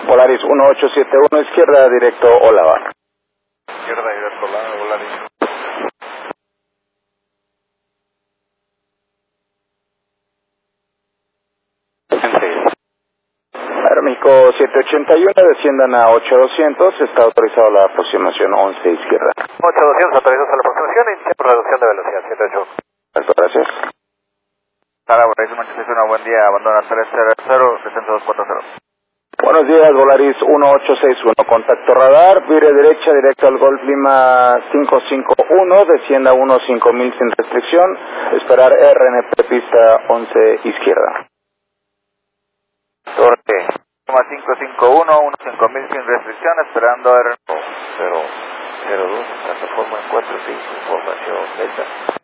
Volaris 1871, izquierda, directo Olava. Izquierda, directo Olava, Volaris. Aeroméxico 781, desciendan a 8200, está autorizado la aproximación 11, izquierda. 8200, autorizados a la aproximación, inicia por reducción de velocidad, 78. Gracias. Sara, Volaris 1861, buen día, abandona 300, descenso 240. Buenos días, Volaris 1861, contacto radar, vire derecha, directo al Golf Lima 551, descienda 15000 sin restricción, esperar RNP pista 11, izquierda. Torre 551, 15000 sin restricción, esperando R002, plataforma 46, información delta.